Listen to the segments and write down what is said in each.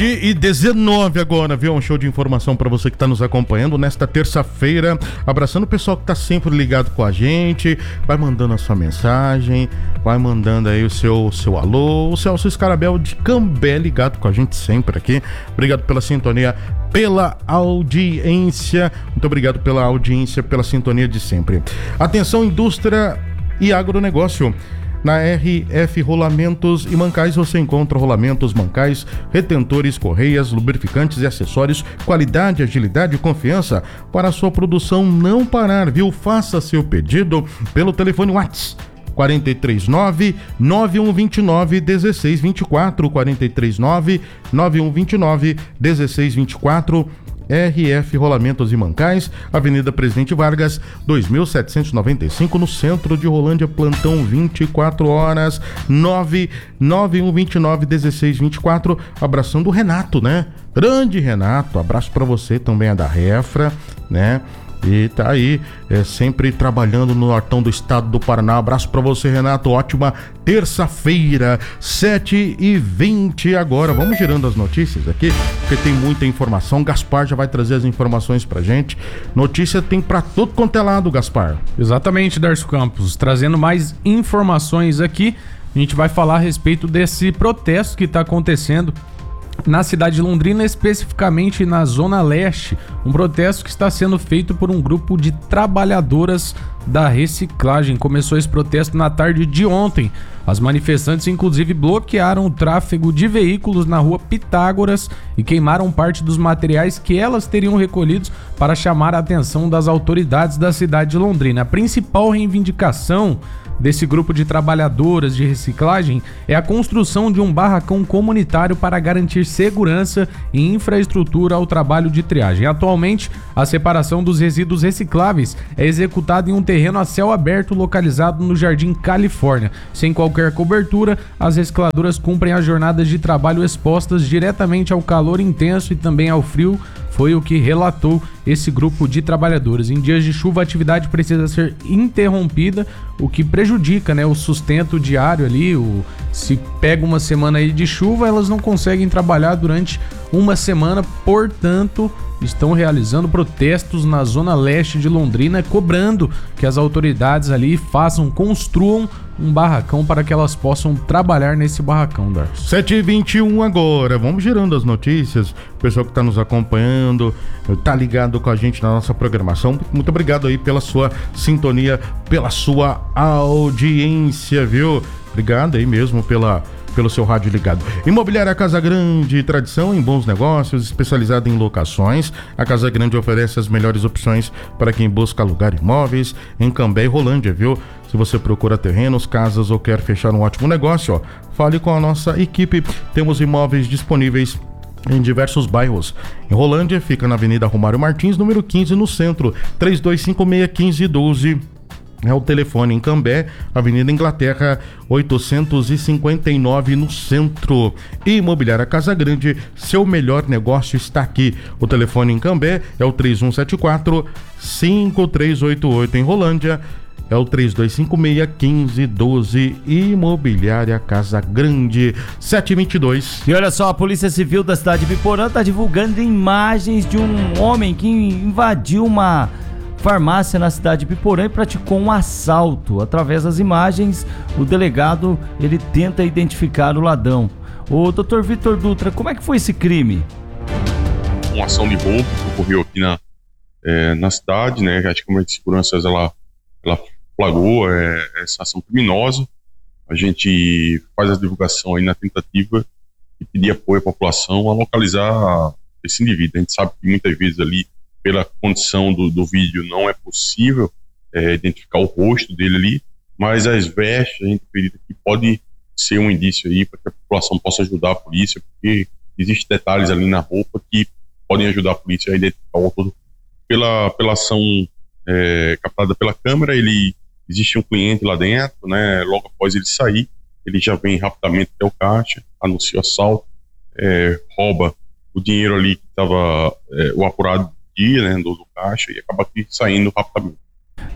7h19 agora, viu? Um show de informação para você que está nos acompanhando nesta terça-feira. Abraçando o pessoal que está sempre ligado com a gente. Vai mandando a sua mensagem, vai mandando aí o seu alô. O Celso Scarabel de Cambé ligado com a gente sempre aqui. Obrigado pela sintonia, pela audiência. Muito obrigado pela audiência, pela sintonia de sempre. Atenção, indústria e agronegócio. Na RF Rolamentos e Mancais você encontra rolamentos, mancais, retentores, correias, lubrificantes e acessórios, qualidade, agilidade e confiança para a sua produção não parar, viu? Faça seu pedido pelo telefone WhatsApp 439-9129-1624, 439-9129-1624. RF Rolamentos e Mancais, Avenida Presidente Vargas, 2795, no centro de Rolândia, plantão 24 horas, 99129-1624. Abração do Renato, né? Grande Renato, abraço pra você também, é da Refra, né? E tá aí, sempre trabalhando no nortão do estado do Paraná. Abraço pra você, Renato. Ótima terça-feira, 7h20 agora. Vamos girando as notícias aqui, porque tem muita informação. Gaspar já vai trazer as informações pra gente. Notícia tem pra todo quanto é lado, Gaspar. Exatamente, Darcio Campos. Trazendo mais informações aqui, a gente vai falar a respeito desse protesto que tá acontecendo na cidade de Londrina, especificamente na Zona Leste, um protesto que está sendo feito por um grupo de trabalhadoras da reciclagem. Começou esse protesto na tarde de ontem. As manifestantes, inclusive, bloquearam o tráfego de veículos na rua Pitágoras e queimaram parte dos materiais que elas teriam recolhidos para chamar a atenção das autoridades da cidade de Londrina. A principal reivindicação desse grupo de trabalhadoras de reciclagem é a construção de um barracão comunitário para garantir segurança e infraestrutura ao trabalho de triagem. Atualmente, a separação dos resíduos recicláveis é executada em um terreno a céu aberto localizado no Jardim Califórnia. Sem qualquer cobertura, as recicladoras cumprem as jornadas de trabalho expostas diretamente ao calor intenso e também ao frio. Foi o que relatou esse grupo de trabalhadores. Em dias de chuva, a atividade precisa ser interrompida, o que prejudica, né, o sustento diário ali. Se pega uma semana aí de chuva, elas não conseguem trabalhar durante uma semana, portanto, estão realizando protestos na Zona Leste de Londrina, cobrando que as autoridades ali construam um barracão para que elas possam trabalhar nesse barracão, Darcio. 7h21 agora, vamos girando as notícias. O pessoal que está nos acompanhando, tá ligado com a gente na nossa programação. Muito obrigado aí pela sua sintonia, pela sua audiência, viu? Obrigado aí mesmo pelo seu rádio ligado. Imobiliária Casa Grande, tradição em bons negócios, especializada em locações. A Casa Grande oferece as melhores opções para quem busca alugar imóveis em Cambé e Rolândia, viu? Se você procura terrenos, casas ou quer fechar um ótimo negócio, ó, fale com a nossa equipe. Temos imóveis disponíveis em diversos bairros. Em Rolândia, fica na Avenida Romário Martins, número 15, no centro, 3256-1512. É o telefone. Em Cambé, Avenida Inglaterra, 859, no centro. Imobiliária Casa Grande, seu melhor negócio está aqui. O telefone em Cambé é o 3174-5388. Em Rolândia, é o 3256-1512. Imobiliária Casa Grande, 7h22. E olha só, a Polícia Civil da cidade de Biporã está divulgando imagens de um homem que invadiu uma farmácia na cidade de Biporã e praticou um assalto. Através das imagens, o delegado ele tenta identificar o ladrão. O Dr. Vitor Dutra, como é que foi esse crime? Uma ação de roubo que ocorreu aqui na cidade, né? Acho que a Câmara de Segurança ela flagrou essa ação criminosa. A gente faz a divulgação aí na tentativa de pedir apoio à população a localizar esse indivíduo. A gente sabe que muitas vezes ali, pela condição do vídeo, não é possível identificar o rosto dele ali, mas as vestes a gente acredita que pode ser um indício aí para que a população possa ajudar a polícia, porque existem detalhes ali na roupa que podem ajudar a polícia a identificar o autor. Pela ação captada pela câmera, existe um cliente lá dentro, né? Logo após ele sair, ele já vem rapidamente até o caixa, anuncia o assalto, rouba o dinheiro ali que estava o apurado, né, do caixa, e acaba aqui saindo rapidamente.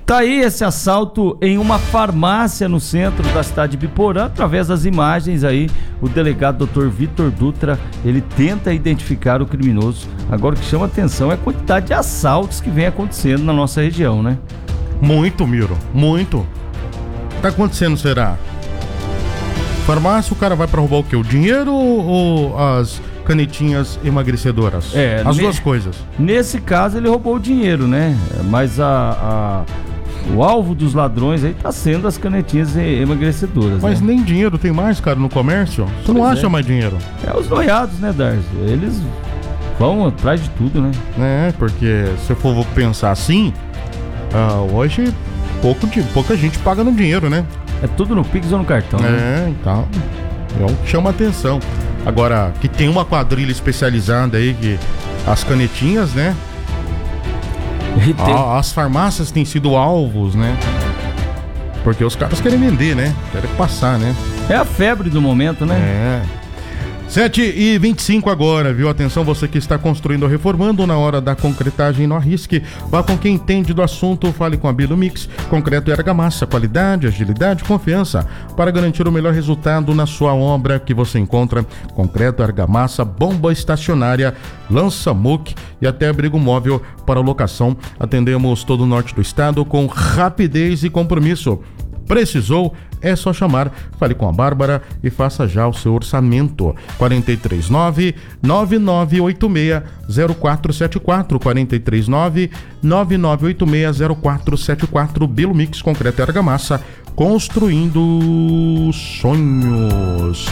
Tá aí esse assalto em uma farmácia no centro da cidade de Biporã. Através das imagens aí, o delegado Dr. Vitor Dutra, ele tenta identificar o criminoso. Agora o que chama atenção é a quantidade de assaltos que vem acontecendo na nossa região, né? Muito, Miro, muito. Tá acontecendo, será? Farmácia, o cara vai pra roubar o quê? O dinheiro ou as canetinhas emagrecedoras? As duas coisas. Nesse caso ele roubou o dinheiro, né? Mas o alvo dos ladrões aí tá sendo as canetinhas emagrecedoras. Mas né? nem dinheiro tem mais, cara, no comércio. Você não acha mais dinheiro. É os noiados, né, Darcy? Eles vão atrás de tudo, né? É, porque se eu for pensar assim, hoje pouca gente paga no dinheiro, né? É tudo no Pix ou no cartão, né? Então, é o que chama atenção. Agora, que tem uma quadrilha especializada aí, que as canetinhas, né? As farmácias têm sido alvos, né? Porque os caras querem vender, né? Querem passar, né? É a febre do momento, né? 7h25 agora, viu? Atenção, você que está construindo ou reformando, na hora da concretagem, não arrisque. Vá com quem entende do assunto, fale com a Bilumix. Concreto e argamassa, qualidade, agilidade, confiança. Para garantir o melhor resultado na sua obra que você encontra, concreto, argamassa, bomba estacionária, lança-muque e até abrigo móvel para locação. Atendemos todo o norte do estado com rapidez e compromisso. Precisou? É só chamar, fale com a Bárbara e faça já o seu orçamento. 439-9986-0474, 439-9986-0474, Bilumix, concreto e argamassa, construindo sonhos.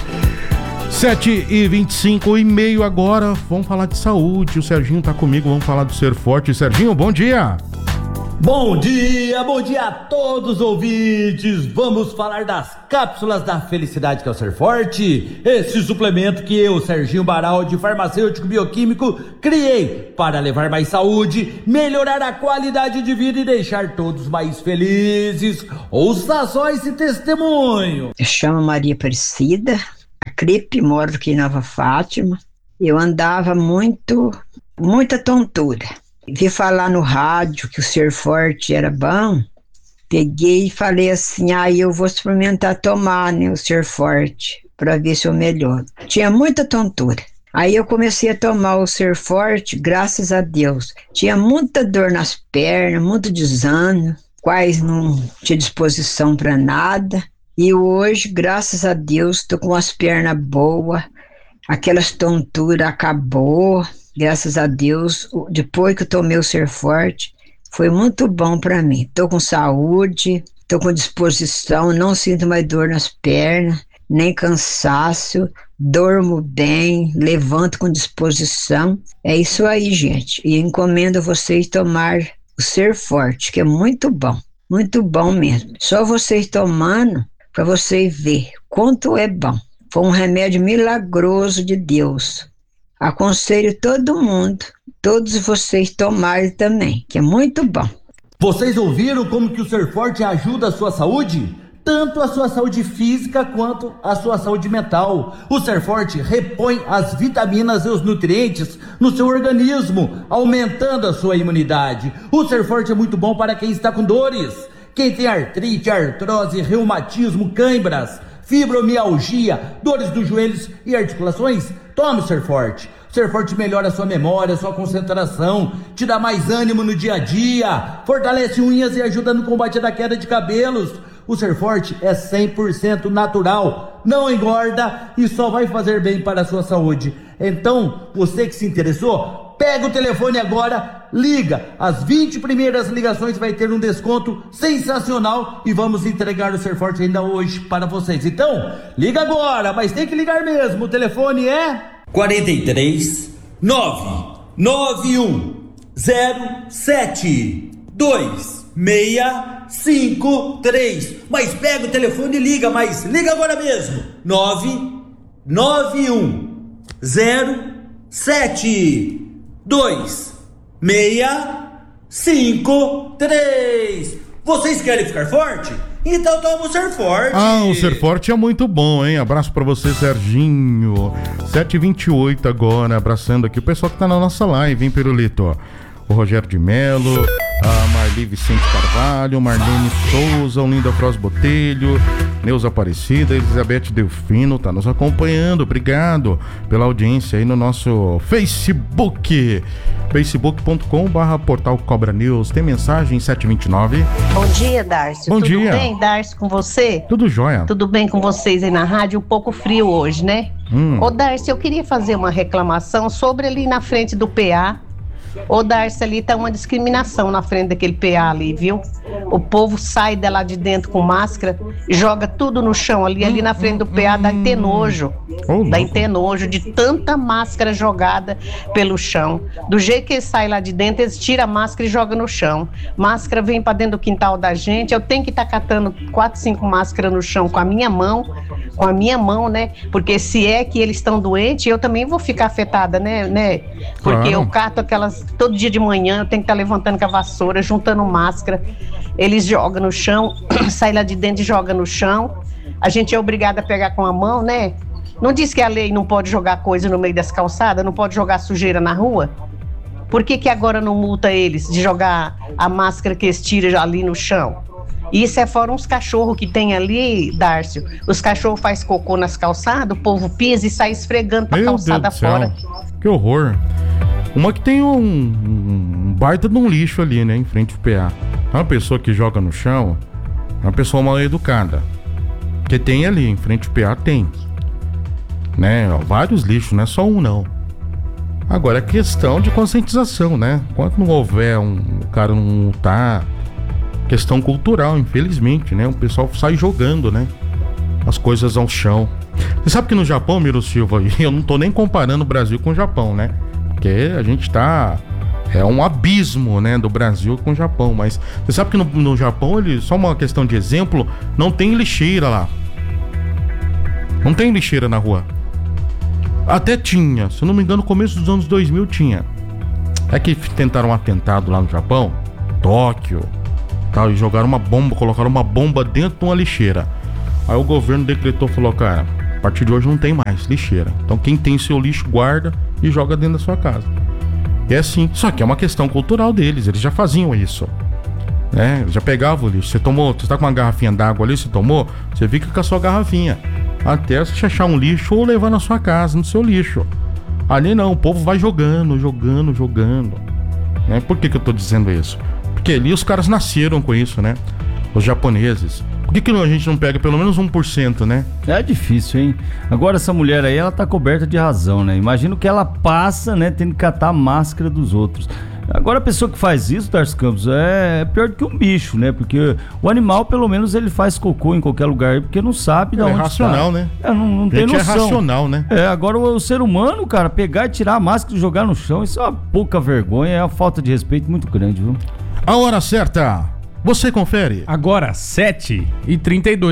7h25 e meio agora, vamos falar de saúde, o Serginho tá comigo, vamos falar do Ser Forte. Serginho, bom dia! Bom dia a todos os ouvintes. Vamos falar das cápsulas da felicidade, que é o Ser Forte. Esse suplemento que eu, Serginho Baraldi, farmacêutico bioquímico, criei para levar mais saúde, melhorar a qualidade de vida e deixar todos mais felizes. Ouça só esse testemunho. Eu chamo Maria Aparecida, a Cripe, moro aqui em Nova Fátima. Eu andava muita tontura. Vi falar no rádio que o Ser Forte era bom, peguei e falei assim, eu vou experimentar tomar, né, o Ser Forte, para ver se eu melhoro. Tinha muita tontura. Aí eu comecei a tomar o Ser Forte, graças a Deus. Tinha muita dor nas pernas, muito desânimo, quase não tinha disposição para nada. E hoje, graças a Deus, estou com as pernas boas, aquelas tonturas acabou. Graças a Deus, depois que eu tomei o Ser Forte, foi muito bom para mim. Tô com saúde, tô com disposição, não sinto mais dor nas pernas, nem cansaço, dormo bem, levanto com disposição. É isso aí, gente. E encomendo a vocês tomar o Ser Forte, que é muito bom mesmo. Só vocês tomando para vocês ver quanto é bom. Foi um remédio milagroso de Deus. Aconselho todo mundo, todos vocês tomarem também, que é muito bom. Vocês ouviram como que o Ser Forte ajuda a sua saúde? Tanto a sua saúde física quanto a sua saúde mental. O Ser Forte repõe as vitaminas e os nutrientes no seu organismo, aumentando a sua imunidade. O Ser Forte é muito bom para quem está com dores. Quem tem artrite, artrose, reumatismo, cãibras, fibromialgia, dores dos joelhos e articulações, tome o Ser Forte. O Ser Forte melhora a sua memória, a sua concentração, te dá mais ânimo no dia a dia, fortalece unhas e ajuda no combate da queda de cabelos. O Ser Forte é 100% natural, não engorda e só vai fazer bem para a sua saúde. Então, você que se interessou, pega o telefone agora, liga. As 20 primeiras ligações vai ter um desconto sensacional e vamos entregar o Ser Forte ainda hoje para vocês. Então, liga agora, mas tem que ligar mesmo. O telefone é 43 991 07 2653. Mas pega o telefone e liga, mas liga agora mesmo. 991 07 2653. Vocês querem ficar forte? Então toma o Ser Forte. O Ser Forte é muito bom, hein? Abraço pra você, Serginho. 7h28 agora, abraçando aqui o pessoal que tá na nossa live, hein, Pirulito? O Rogério de Melo, a Marli Vicente Carvalho, Marlene Souza, Olinda Froz Botelho, Neuza Aparecida, Elizabeth Delfino, tá nos acompanhando. Obrigado pela audiência aí no nosso Facebook, facebook.com/portal Cobra News. Tem mensagem 729. Bom dia, Darcio. Bom dia. Tudo bem, Darcio, com você? Tudo jóia. Tudo bem com vocês aí na rádio? Um pouco frio hoje, né? Ô, Darcio, eu queria fazer uma reclamação sobre ali na frente do PA. Ô, Darcio, ali tá uma discriminação na frente daquele PA ali, viu? O povo sai de lá de dentro com máscara e joga tudo no chão ali na frente do PA, dá até nojo. Dá até nojo de tanta máscara jogada pelo chão. Do jeito que eles saem lá de dentro, eles tiram a máscara e jogam no chão. Máscara vem pra dentro do quintal da gente, eu tenho que estar catando 4, 5 máscaras no chão com a minha mão, né? Porque se é que eles estão doentes, eu também vou ficar afetada, né? Porque eu cato aquelas, todo dia de manhã, eu tenho que estar levantando com a vassoura, juntando máscara. Eles jogam no chão, saem lá de dentro e jogam no chão. A gente é obrigada a pegar com a mão, né? Não diz que a lei não pode jogar coisa no meio das calçadas, não pode jogar sujeira na rua? Por que agora não multa eles de jogar a máscara que eles tiram ali no chão? Isso é fora uns cachorros que tem ali, Darcio. Os cachorros fazem cocô nas calçadas, o povo pisa e sai esfregando pra calçada fora. Que horror. Uma que tem um baita de um lixo ali, né, em frente ao PA. Uma pessoa que joga no chão, uma pessoa mal educada. Que tem ali, em frente ao PA, tem. Né, vários lixos, não é só um não. Agora é questão de conscientização, né? Enquanto não houver o cara não tá... Questão cultural, infelizmente, né? O pessoal sai jogando, né? As coisas ao chão. Você sabe que no Japão, Miro Silva, eu não tô nem comparando o Brasil com o Japão, né? Porque a gente tá... É um abismo, né? Do Brasil com o Japão. Mas você sabe que no Japão, só uma questão de exemplo, não tem lixeira lá. Não tem lixeira na rua. Até tinha, se eu não me engano, no começo dos anos 2000 tinha. É que tentaram um atentado lá no Japão, Tóquio, tal, e jogaram uma bomba, colocaram uma bomba dentro de uma lixeira. Aí o governo decretou, falou, cara, a partir de hoje não tem mais lixeira. Então quem tem seu lixo guarda e joga dentro da sua casa. E é assim, só que é uma questão cultural deles, eles já faziam isso. Eles já pegavam o lixo. Você tá com uma garrafinha d'água ali, você tomou, você fica com a sua garrafinha. Até você achar um lixo ou levar na sua casa, no seu lixo. Ali não, o povo vai jogando. Né? Por que eu tô dizendo isso? Porque ali os caras nasceram com isso, né? Os japoneses. Por que a gente não pega pelo menos 1%, né? É difícil, hein? Agora essa mulher aí, ela tá coberta de razão, né? Imagina o que ela passa, né? Tendo que catar a máscara dos outros. Agora a pessoa que faz isso, Darcio Campos, é pior do que um bicho, né? Porque o animal, pelo menos, ele faz cocô em qualquer lugar, porque não sabe de onde está. É racional, né? Não tem noção. É racional, né? Agora o ser humano, cara, pegar e tirar a máscara e jogar no chão, isso é uma pouca vergonha, é uma falta de respeito muito grande, viu? A hora certa, você confere. Agora, 7h32.